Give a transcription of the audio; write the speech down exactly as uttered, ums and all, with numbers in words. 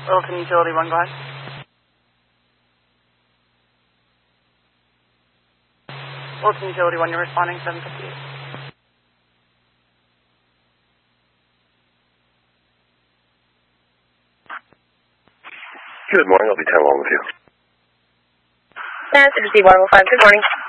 Littleton Utility one, go ahead. Littleton Utility one, you're responding seven fifty-eight. Good morning, I'll be ten along with you. Yes, it's D one oh five, good morning.